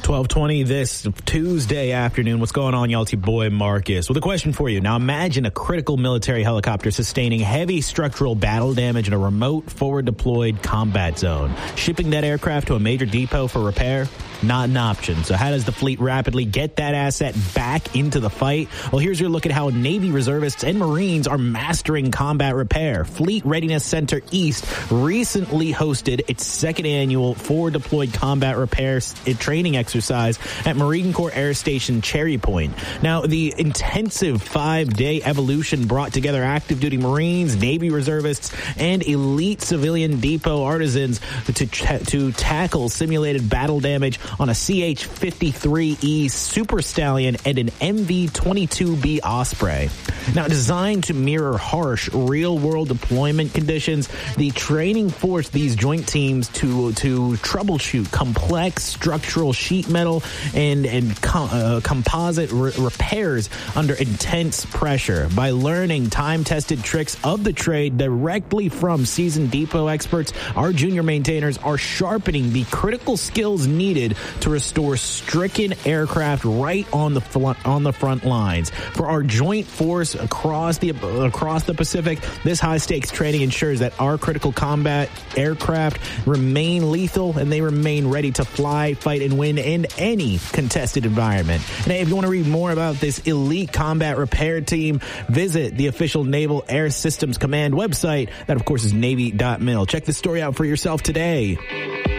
12:20 this Tuesday afternoon. What's going on, y'all? It's your boy Marcus with a question for you. Now imagine a critical military helicopter sustaining heavy structural battle damage in a remote forward-deployed combat zone. Shipping that aircraft to a major depot for repair? Not an option. So how does the fleet rapidly get that asset back into the fight? Well, here's your look at how Navy reservists and Marines are mastering combat repair. Fleet Readiness Center East recently hosted its second annual forward-deployed combat repair training exercise at Marine Corps Air Station Cherry Point. Now, the intensive 5-day evolution brought together active duty Marines, Navy reservists, and elite civilian depot artisans to tackle simulated battle damage on a CH-53E Super Stallion and an MV-22B Osprey. Now, designed to mirror harsh real-world deployment conditions, the training forced these joint teams to troubleshoot complex structural sheet metal and composite repairs under intense pressure. By learning time-tested tricks of the trade directly from seasoned depot experts, our junior maintainers are sharpening the critical skills needed to restore stricken aircraft right on the front lines. For our joint force across the Pacific, this high-stakes training ensures that our critical combat aircraft remain lethal and they remain ready to fly, fight, and win in any contested environment. And if you want to read more about this elite combat repair team, visit the official Naval Air Systems Command website. That, of course, is Navy.mil. Check the story out for yourself today.